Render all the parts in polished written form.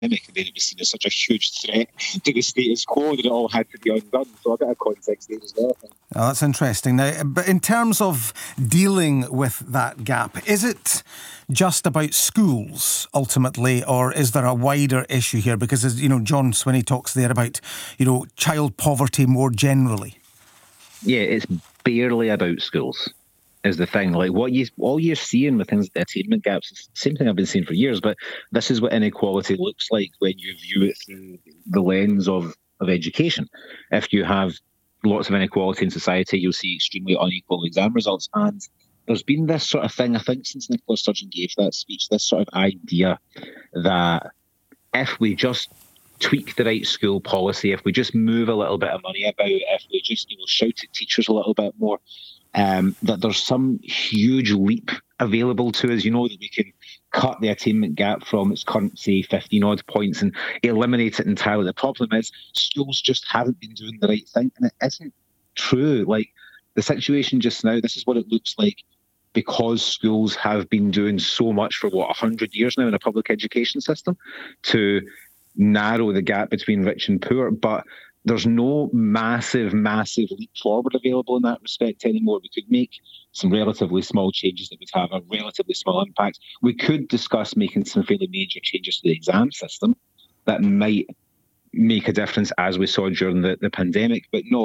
and then it was seen as such a huge threat to the status quo that it all had to be undone. So a bit of context there as well. Oh, that's interesting. Now, but in terms of dealing with that gap, is it just about schools ultimately, or is there a wider issue here? Because, as you know, John Swinney talks there about, child poverty more generally. Yeah, it's barely about schools. Is the thing. Like all you're seeing with things like the attainment gaps, it's the same thing I've been seeing for years, but this is what inequality looks like when you view it through the lens of education. If you have lots of inequality in society, you'll see extremely unequal exam results. And there's been this sort of thing, I think, since Nicola Sturgeon gave that speech, this sort of idea that if we just tweak the right school policy, if we just move a little bit of money about, if we just shout at teachers a little bit more, that there's some huge leap available to us, that we can cut the attainment gap from its current, say, 15 odd points and eliminate it entirely. The problem is schools just haven't been doing the right thing, and it isn't true. Like the situation just now, this is what it looks like because schools have been doing so much for 100 years now in a public education system to narrow the gap between rich and poor, but there's no massive leap forward available in that respect anymore. We could make some relatively small changes that would have a relatively small impact. We could discuss making some fairly major changes to the exam system that might make a difference, as we saw during the pandemic. But no,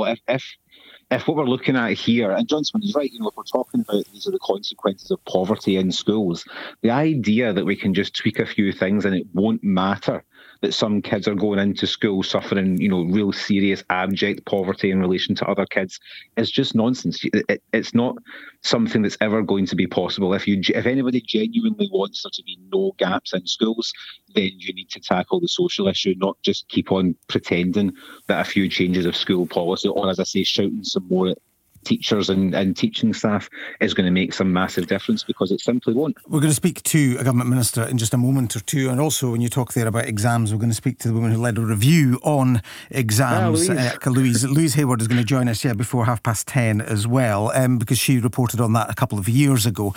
if what we're looking at here, and Johnson is right, if we're talking about these are the consequences of poverty in schools, the idea that we can just tweak a few things and it won't matter that some kids are going into school suffering, real serious abject poverty in relation to other kids is just nonsense. It's not something that's ever going to be possible. If anybody genuinely wants there to be no gaps in schools, then you need to tackle the social issue, not just keep on pretending that a few changes of school policy, or as I say, shouting some more at teachers and teaching staff is going to make some massive difference, because it simply won't. We're going to speak to a government minister in just a moment or two, and also when you talk there about exams, we're going to speak to the woman who led a review on exams. Louise Hayward is going to join us before 10:30 as well, because she reported on that a couple of years ago.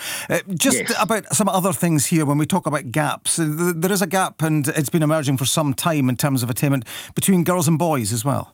About some other things here, when we talk about gaps, there is a gap, and it's been emerging for some time in terms of attainment between girls and boys as well.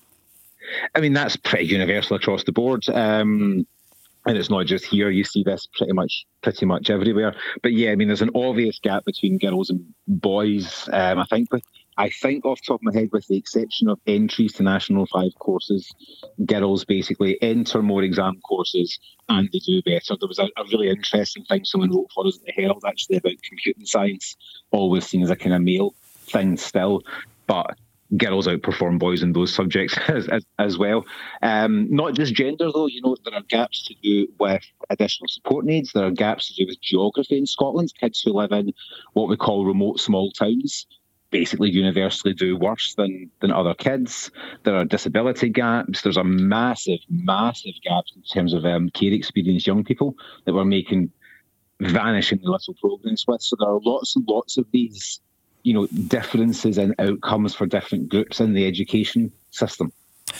I mean, that's pretty universal across the board. And it's not just here. You see this pretty much everywhere. But yeah, I mean, there's an obvious gap between girls and boys. I think off the top of my head, with the exception of entries to National 5 courses, girls basically enter more exam courses and they do better. There was a really interesting thing someone wrote for us at the Herald, actually, about computing science, always seen as a kind of male thing still. But girls outperform boys in those subjects as well. Not just gender, though. There are gaps to do with additional support needs. There are gaps to do with geography in Scotland. Kids who live in what we call remote small towns basically universally do worse than other kids. There are disability gaps. There's a massive gap in terms of care experienced young people that we're making vanishingly little progress with. So there are lots and lots of these differences in outcomes for different groups in the education system.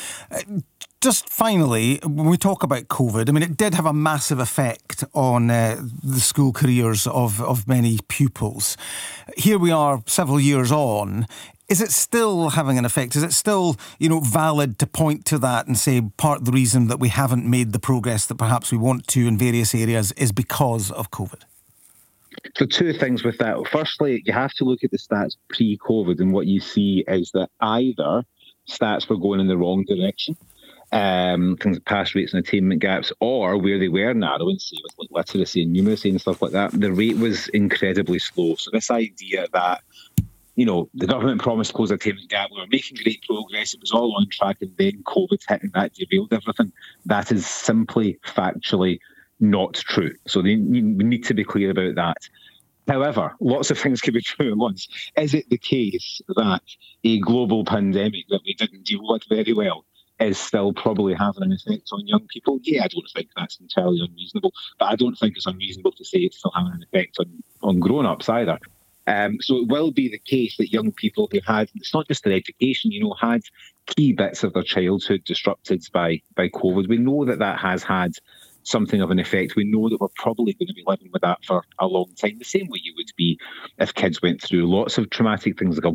Just finally, when we talk about COVID, I mean, it did have a massive effect on the school careers of many pupils. Here we are several years on. Is it still having an effect? Is it still, valid to point to that and say part of the reason that we haven't made the progress that perhaps we want to in various areas is because of COVID? So two things with that. Firstly, you have to look at the stats pre-COVID, and what you see is that either stats were going in the wrong direction, things like pass rates and attainment gaps, or where they were narrowing, say with literacy and numeracy and stuff like that, the rate was incredibly slow. So this idea that, the government promised to close the attainment gap, we were making great progress, it was all on track, and then COVID hit and that derailed everything. That is simply factually not true. So we need to be clear about that. However, lots of things can be true at once. Is it the case that a global pandemic that we didn't deal with very well is still probably having an effect on young people? Yeah, I don't think that's entirely unreasonable, but I don't think it's unreasonable to say it's still having an effect on grown-ups either. So it will be the case that young people who had, it's not just their education, had key bits of their childhood disrupted by COVID. We know that has had something of an effect. We know that we're probably going to be living with that for a long time, the same way you would be if kids went through lots of traumatic things like a